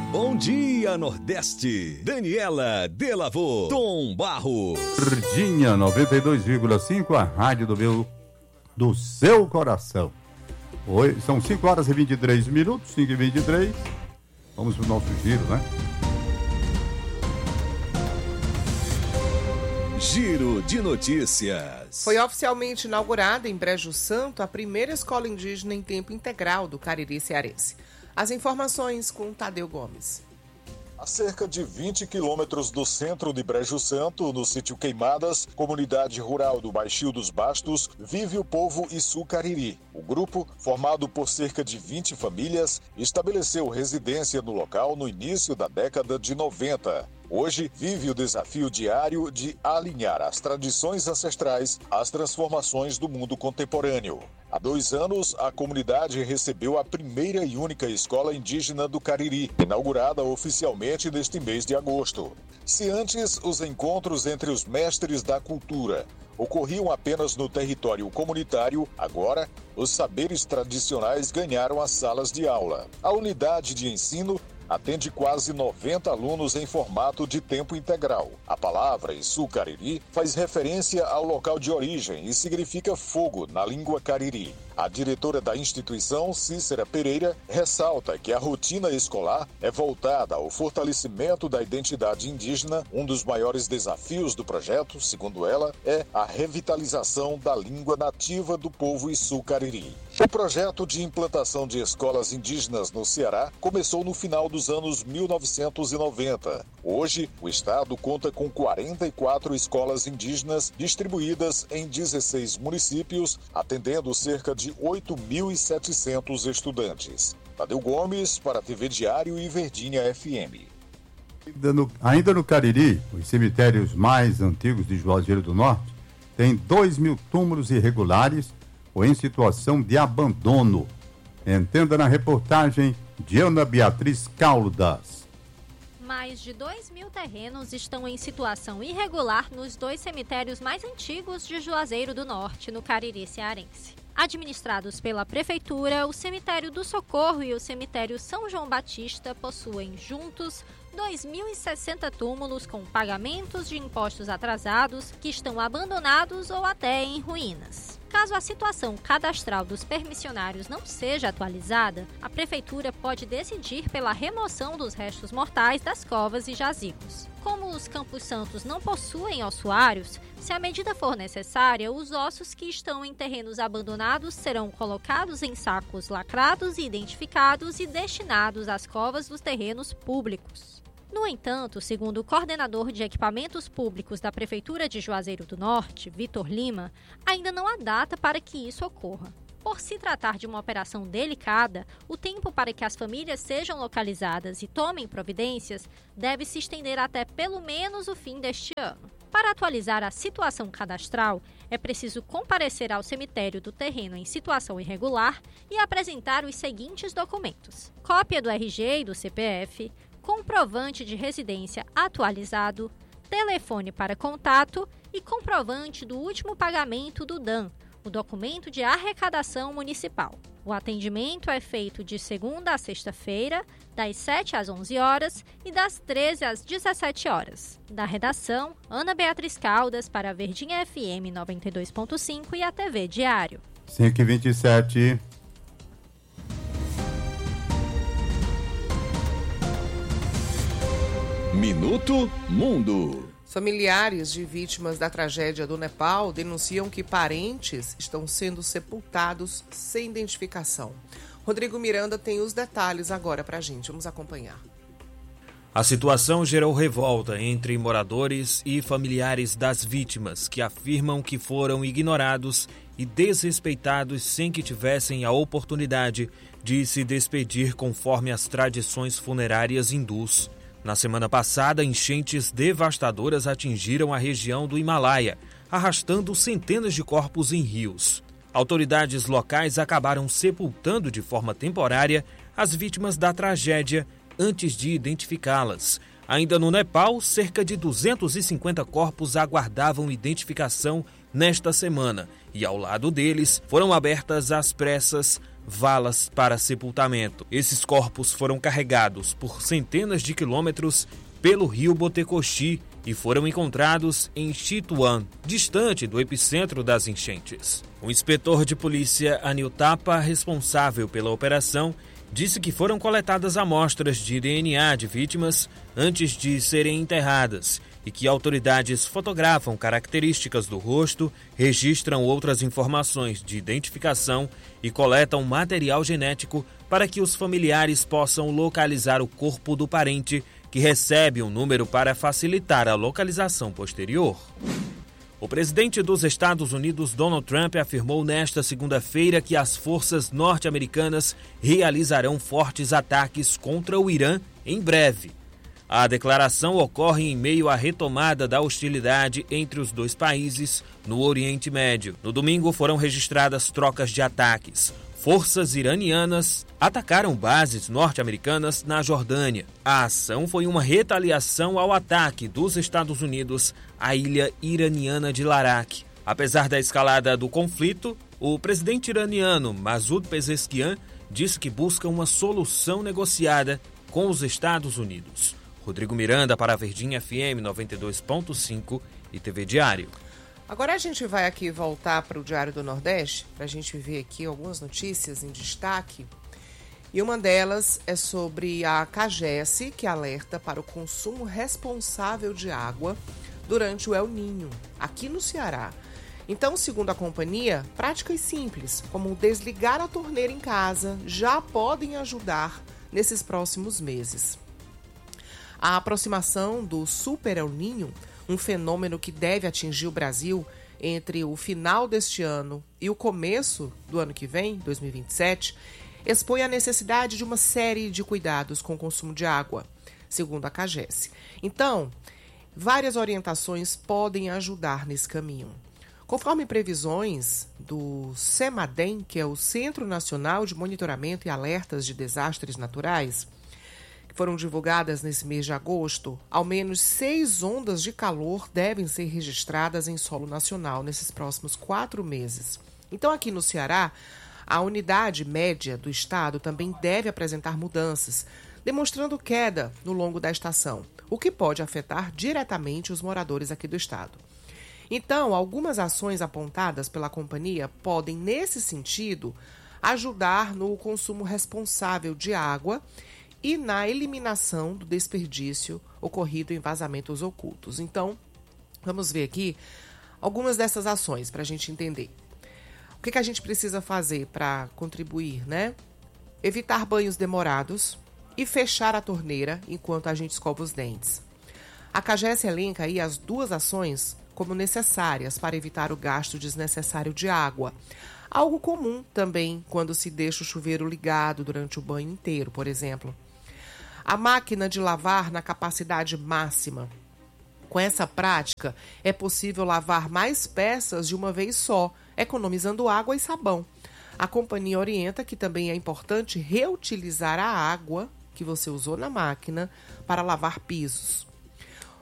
Bom dia, Nordeste. Daniela Delavô, Tom Barros. Verdinha 92,5, a rádio do seu coração. Oi, são 5 horas e 23 minutos, 5 e 23. Vamos pro nosso giro, né? Giro de notícias. Foi oficialmente inaugurada em Brejo Santo a primeira escola indígena em tempo integral do Cariri cearense. As informações com Tadeu Gomes. A cerca de 20 quilômetros do centro de Brejo Santo, no sítio Queimadas, comunidade rural do Baixio dos Bastos, vive o povo Issu Cariri. O grupo, formado por cerca de 20 famílias, estabeleceu residência no local no início da década de 90. Hoje, vive o desafio diário de alinhar as tradições ancestrais às transformações do mundo contemporâneo. Há 2 anos, a comunidade recebeu a primeira e única escola indígena do Cariri, inaugurada oficialmente neste mês de agosto. Se antes os encontros entre os mestres da cultura ocorriam apenas no território comunitário, agora os saberes tradicionais ganharam as salas de aula. A unidade de ensino atende quase 90 alunos em formato de tempo integral. A palavra Issu Cariri faz referência ao local de origem e significa fogo na língua cariri. A diretora da instituição, Cícera Pereira, ressalta que a rotina escolar é voltada ao fortalecimento da identidade indígena. Um dos maiores desafios do projeto, segundo ela, é a revitalização da língua nativa do povo Issu Cariri. O projeto de implantação de escolas indígenas no Ceará começou no final dos anos 1990. Hoje, o estado conta com 44 escolas indígenas distribuídas em 16 municípios, atendendo cerca de 8.700 estudantes. Tadeu Gomes, para a TV Diário e Verdinha FM. Ainda no Cariri, os cemitérios mais antigos de Juazeiro do Norte têm 2.000 túmulos irregulares ou em situação de abandono. Entenda na reportagem de Ana Beatriz Caldas. Mais de 2.000 terrenos estão em situação irregular nos 2 cemitérios mais antigos de Juazeiro do Norte, no Cariri cearense. Administrados pela Prefeitura, o Cemitério do Socorro e o Cemitério São João Batista possuem juntos 2.060 túmulos com pagamentos de impostos atrasados que estão abandonados ou até em ruínas. Caso a situação cadastral dos permissionários não seja atualizada, a Prefeitura pode decidir pela remoção dos restos mortais das covas e jazigos. Como os Campos Santos não possuem ossuários, se a medida for necessária, os ossos que estão em terrenos abandonados serão colocados em sacos lacrados e identificados e destinados às covas dos terrenos públicos. No entanto, segundo o coordenador de equipamentos públicos da Prefeitura de Juazeiro do Norte, Vitor Lima, ainda não há data para que isso ocorra. Por se tratar de uma operação delicada, o tempo para que as famílias sejam localizadas e tomem providências deve se estender até pelo menos o fim deste ano. Para atualizar a situação cadastral, é preciso comparecer ao cemitério do terreno em situação irregular e apresentar os seguintes documentos: cópia do RG e do CPF, comprovante de residência atualizado, telefone para contato e comprovante do último pagamento do DAN, o documento de arrecadação municipal. O atendimento é feito de segunda a sexta-feira, das 7 às 11 horas e das 13 às 17 horas. Da redação, Ana Beatriz Caldas para a Verdinha FM 92.5 e a TV Diário. 5h27. Minuto Mundo. Familiares de vítimas da tragédia do Nepal denunciam que parentes estão sendo sepultados sem identificação. Rodrigo Miranda tem os detalhes agora pra gente. Vamos acompanhar. A situação gerou revolta entre moradores e familiares das vítimas, que afirmam que foram ignorados e desrespeitados sem que tivessem a oportunidade de se despedir conforme as tradições funerárias hindus. Na semana passada, enchentes devastadoras atingiram a região do Himalaia, arrastando centenas de corpos em rios. Autoridades locais acabaram sepultando de forma temporária as vítimas da tragédia antes de identificá-las. Ainda no Nepal, cerca de 250 corpos aguardavam identificação nesta semana e, ao lado deles, foram abertas às pressas valas para sepultamento. Esses corpos foram carregados por centenas de quilômetros pelo rio Botecoxi e foram encontrados em Chituan, distante do epicentro das enchentes. O inspetor de polícia Anil Thapa, responsável pela operação, disse que foram coletadas amostras de DNA de vítimas antes de serem enterradas e que autoridades fotografam características do rosto, registram outras informações de identificação e coletam material genético para que os familiares possam localizar o corpo do parente, que recebe um número para facilitar a localização posterior. O presidente dos Estados Unidos, Donald Trump, afirmou nesta segunda-feira que as forças norte-americanas realizarão fortes ataques contra o Irã em breve. A declaração ocorre em meio à retomada da hostilidade entre os dois países no Oriente Médio. No domingo foram registradas trocas de ataques. Forças iranianas atacaram bases norte-americanas na Jordânia. A ação foi uma retaliação ao ataque dos Estados Unidos à ilha iraniana de Larak. Apesar da escalada do conflito, o presidente iraniano Masoud Pezeshkian disse que busca uma solução negociada com os Estados Unidos. Rodrigo Miranda para a Verdinha FM 92.5 e TV Diário. Agora a gente vai aqui voltar para o Diário do Nordeste, para a gente ver aqui algumas notícias em destaque. E uma delas é sobre a CAGES, que alerta para o consumo responsável de água durante o El Niño, aqui no Ceará. Então, segundo a companhia, práticas simples, como desligar a torneira em casa, já podem ajudar nesses próximos meses. A aproximação do Super El Niño, um fenômeno que deve atingir o Brasil entre o final deste ano e o começo do ano que vem, 2027, expõe a necessidade de uma série de cuidados com o consumo de água, segundo a CAGES. Então, várias orientações podem ajudar nesse caminho. Conforme previsões do CEMADEM, que é o Centro Nacional de Monitoramento e Alertas de Desastres Naturais, que foram divulgadas nesse mês de agosto, ao menos 6 ondas de calor devem ser registradas em solo nacional nesses próximos 4 meses. Então, aqui no Ceará, a unidade média do estado também deve apresentar mudanças, demonstrando queda no longo da estação, o que pode afetar diretamente os moradores aqui do estado. Então, algumas ações apontadas pela companhia podem, nesse sentido, ajudar no consumo responsável de água e na eliminação do desperdício ocorrido em vazamentos ocultos. Então, vamos ver aqui algumas dessas ações para a gente entender. O que a gente precisa fazer para contribuir, né? Evitar banhos demorados e fechar a torneira enquanto a gente escova os dentes. A CAGES elenca aí as 2 ações como necessárias para evitar o gasto desnecessário de água. Algo comum também quando se deixa o chuveiro ligado durante o banho inteiro, por exemplo. A máquina de lavar na capacidade máxima. Com essa prática, é possível lavar mais peças de uma vez só, economizando água e sabão. A companhia orienta que também é importante reutilizar a água que você usou na máquina para lavar pisos.